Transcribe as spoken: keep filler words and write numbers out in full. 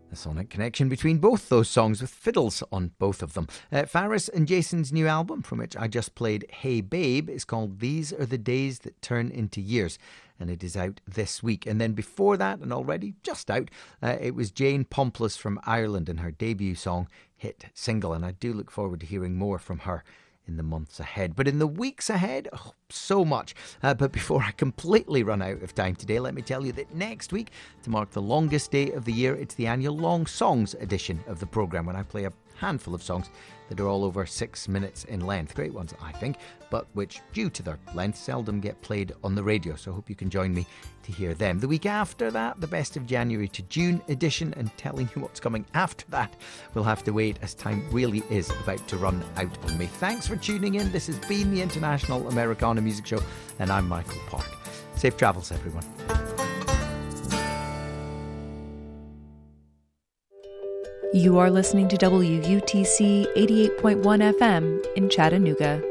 A sonic connection between both those songs with fiddles on both of them. Uh, Faris and Jason's new album, from which I just played Hey Babe, is called These Are the Days That Turn Into Years, and it is out this week. And then before that, and already just out, uh, it was Jane Pomplice from Ireland and her debut song, Hit Single, and I do look forward to hearing more from her in the months ahead. But in the weeks ahead, oh, so much. Uh, but before I completely run out of time today, let me tell you that next week, to mark the longest day of the year, it's the annual Long Songs edition of the programme, when I play a handful of songs that are all over six minutes in length. Great ones, I think, but which, due to their length, seldom get played on the radio. So I hope you can join me to hear them. The week after that, the Best of January to June edition, and telling you what's coming after that, we'll have to wait, as time really is about to run out on me. Thanks for tuning in. This has been the International Americana Music Show, and I'm Michael Park. Safe travels, everyone. You are listening to W U T C eighty-eight point one F M in Chattanooga.